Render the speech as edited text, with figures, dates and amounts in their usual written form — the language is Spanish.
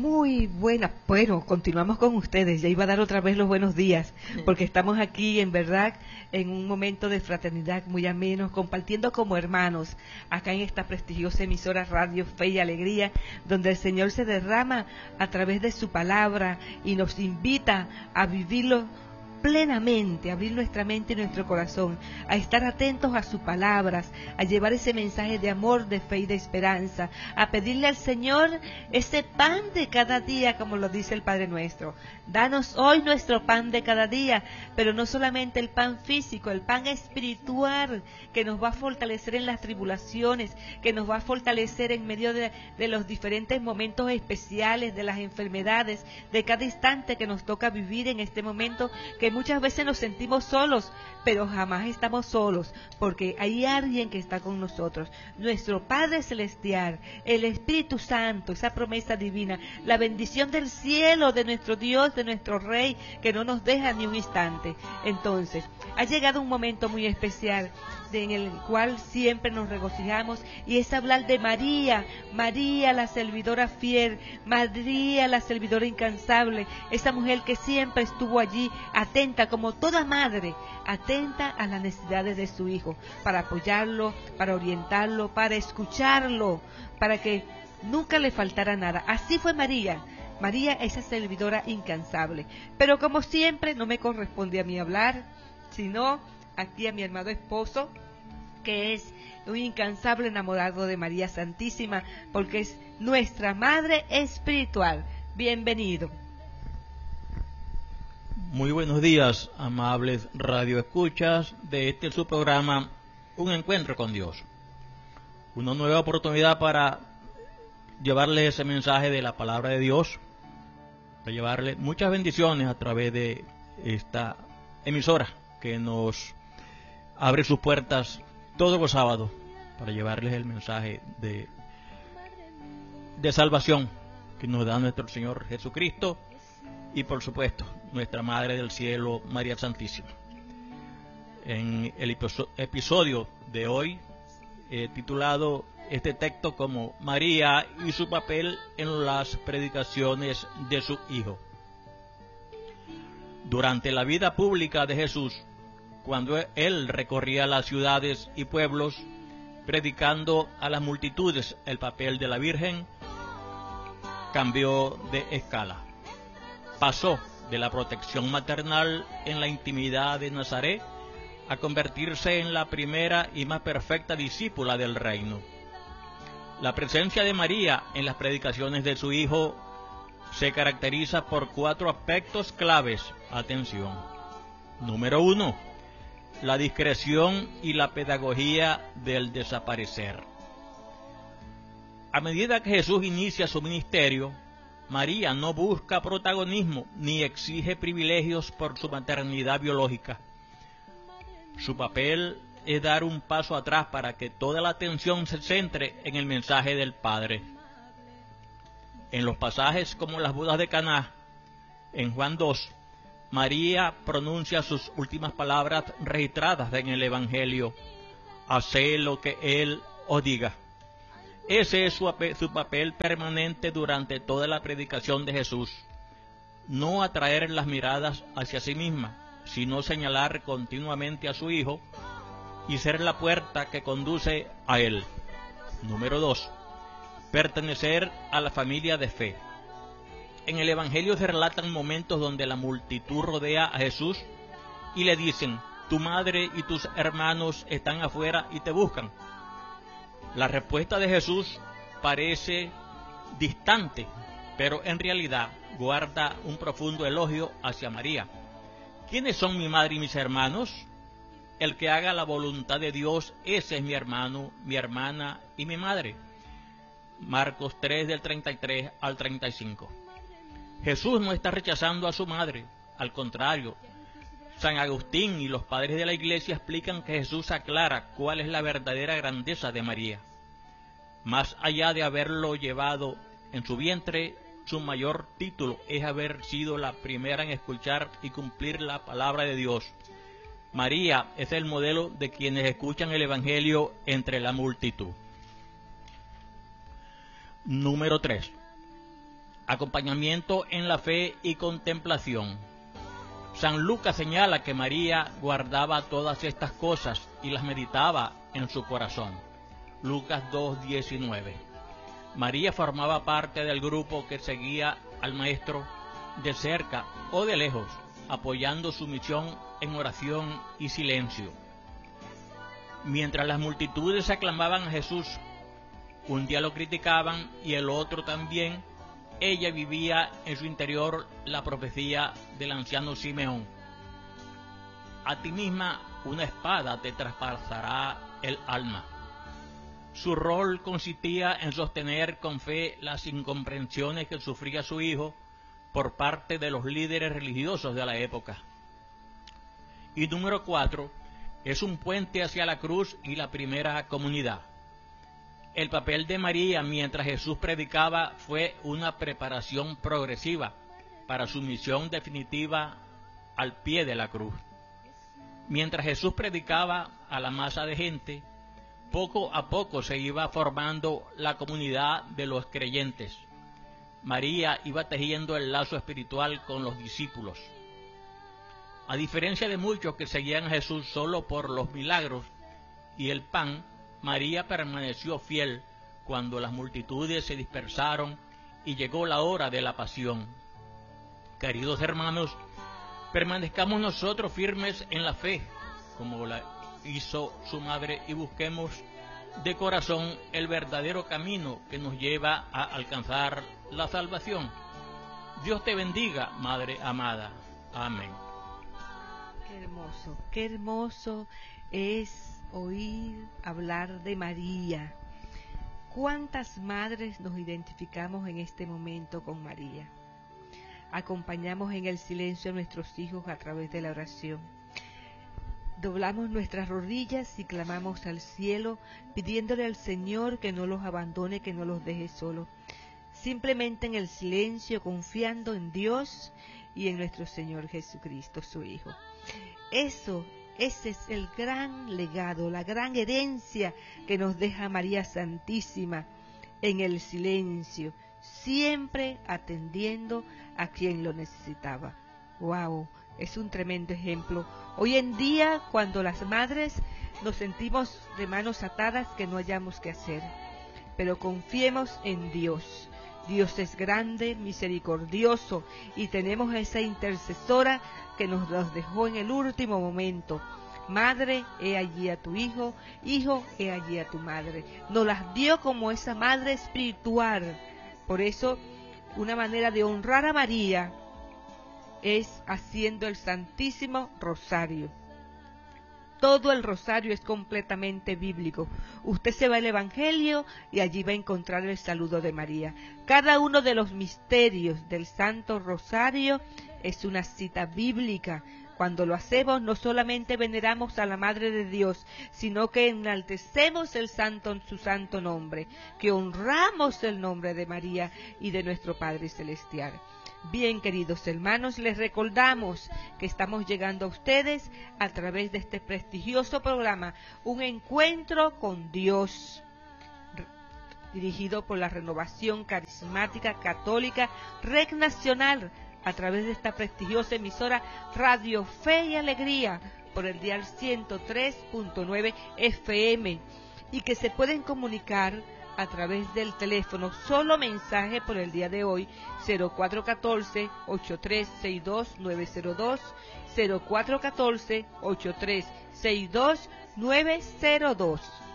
Muy buenas. Bueno, continuamos con ustedes. Ya iba a dar otra vez los buenos días, porque estamos aquí, en verdad, en un momento de fraternidad muy ameno, compartiendo como hermanos, acá en esta prestigiosa emisora Radio Fe y Alegría, donde el Señor se derrama a través de su palabra y nos invita a vivirlo plenamente, a abrir nuestra mente y nuestro corazón, a estar atentos a sus palabras, a llevar ese mensaje de amor, de fe y de esperanza, a pedirle al Señor ese pan de cada día, como lo dice el Padre Nuestro. Danos hoy nuestro pan de cada día, pero no solamente el pan físico, el pan espiritual, que nos va a fortalecer en las tribulaciones, que nos va a fortalecer en medio de los diferentes momentos especiales, de las enfermedades, de cada instante que nos toca vivir en este momento, que muchas veces nos sentimos solos, pero jamás estamos solos, porque hay alguien que está con nosotros, nuestro Padre Celestial, el Espíritu Santo, esa promesa divina, la bendición del cielo de nuestro Dios, de nuestro Rey, que no nos deja ni un instante. Entonces, ha llegado un momento muy especial, en el cual siempre nos regocijamos, y es hablar de María, María la servidora fiel, María la servidora incansable, esa mujer que siempre estuvo allí, atenta como toda madre, atenta a las necesidades de su hijo, para apoyarlo, para orientarlo, para escucharlo, para que nunca le faltara nada. Así fue María. María, esa servidora incansable. Pero como siempre, no me corresponde a mí hablar, sino aquí a mi amado esposo, que es un incansable enamorado de María Santísima, porque es nuestra Madre Espiritual. Bienvenido. Muy buenos días, amables radioescuchas de este su programa, Un Encuentro con Dios. Una nueva oportunidad para llevarles ese mensaje de la palabra de Dios, para llevarles muchas bendiciones a través de esta emisora que nos abre sus puertas todos los sábados para llevarles el mensaje de salvación que nos da nuestro Señor Jesucristo y, por supuesto, nuestra Madre del Cielo, María Santísima. En el episodio de hoy he titulado este texto como María y su papel en las predicaciones de su Hijo. Durante la vida pública de Jesús, cuando él recorría las ciudades y pueblos, predicando a las multitudes el papel de la Virgen, cambió de escala. Pasó de la protección maternal en la intimidad de Nazaret a convertirse en la primera y más perfecta discípula del reino. La presencia de María en las predicaciones de su Hijo se caracteriza por 4 aspectos claves. Atención. Número 1. La discreción y la pedagogía del desaparecer. A medida que Jesús inicia su ministerio, María no busca protagonismo ni exige privilegios por su maternidad biológica. Su papel es dar un paso atrás para que toda la atención se centre en el mensaje del Padre. En los pasajes como las bodas de Caná, en Juan 2, María pronuncia sus últimas palabras registradas en el Evangelio: haced lo que Él os diga. Ese es su papel permanente durante toda la predicación de Jesús. No atraer las miradas hacia sí misma, sino señalar continuamente a su Hijo y ser la puerta que conduce a Él. Número 2. Pertenecer a la familia de fe. En el Evangelio se relatan momentos donde la multitud rodea a Jesús y le dicen: tu madre y tus hermanos están afuera y te buscan. La respuesta de Jesús parece distante, pero en realidad guarda un profundo elogio hacia María. ¿Quiénes son mi madre y mis hermanos? El que haga la voluntad de Dios, ese es mi hermano, mi hermana y mi madre. Marcos 3, del 33 al 35. Jesús no está rechazando a su madre, al contrario. San Agustín y los padres de la Iglesia explican que Jesús aclara cuál es la verdadera grandeza de María. Más allá de haberlo llevado en su vientre, su mayor título es haber sido la primera en escuchar y cumplir la palabra de Dios. María es el modelo de quienes escuchan el Evangelio entre la multitud. Número 3. acompañamiento en la fe y contemplación. San Lucas señala que María guardaba todas estas cosas y las meditaba en su corazón. Lucas 2:19. María formaba parte del grupo que seguía al Maestro de cerca o de lejos, apoyando su misión en oración y silencio. Mientras las multitudes aclamaban a Jesús, un día lo criticaban y el otro también, ella vivía en su interior la profecía del anciano Simeón. A ti misma una espada te traspasará el alma. Su rol consistía en sostener con fe las incomprensiones que sufría su hijo por parte de los líderes religiosos de la época. Y número 4, es un puente hacia la cruz y la primera comunidad. El papel de María mientras Jesús predicaba fue una preparación progresiva para su misión definitiva al pie de la cruz. Mientras Jesús predicaba a la masa de gente, poco a poco se iba formando la comunidad de los creyentes. María iba tejiendo el lazo espiritual con los discípulos. A diferencia de muchos que seguían a Jesús solo por los milagros y el pan, María permaneció fiel cuando las multitudes se dispersaron y llegó la hora de la pasión. Queridos hermanos, permanezcamos nosotros firmes en la fe, como la hizo su madre, y busquemos de corazón el verdadero camino que nos lleva a alcanzar la salvación. Dios te bendiga, Madre amada. Amén. Qué hermoso es oír hablar de María. ¿Cuántas madres nos identificamos en este momento con María? Acompañamos en el silencio a nuestros hijos a través de la oración. Doblamos nuestras rodillas y clamamos al cielo, pidiéndole al Señor que no los abandone, que no los deje solos. Simplemente en el silencio, confiando en Dios y en nuestro Señor Jesucristo, su Hijo. Ese es el gran legado, la gran herencia que nos deja María Santísima en el silencio, siempre atendiendo a quien lo necesitaba. ¡Wow! Es un tremendo ejemplo. Hoy en día, cuando las madres nos sentimos de manos atadas, que no hayamos que hacer, pero confiemos en Dios. Dios es grande, misericordioso, y tenemos a esa intercesora que nos los dejó en el último momento. Madre, he allí a tu hijo, hijo, he allí a tu madre. Nos las dio como esa madre espiritual. Por eso, una manera de honrar a María es haciendo el Santísimo Rosario. Todo el rosario es completamente bíblico. Usted se va al Evangelio y allí va a encontrar el saludo de María. Cada uno de los misterios del Santo Rosario es una cita bíblica. Cuando lo hacemos, no solamente veneramos a la Madre de Dios, sino que enaltecemos su santo nombre, que honramos el nombre de María y de nuestro Padre Celestial. Bien, queridos hermanos, les recordamos que estamos llegando a ustedes a través de este prestigioso programa, Un Encuentro con Dios, dirigido por la Renovación Carismática Católica Red Nacional, a través de esta prestigiosa emisora Radio Fe y Alegría, por el dial 103.9 FM, y que se pueden comunicar a través del teléfono, solo mensaje por el día de hoy, 0414-8362-902, 0414-8362-902.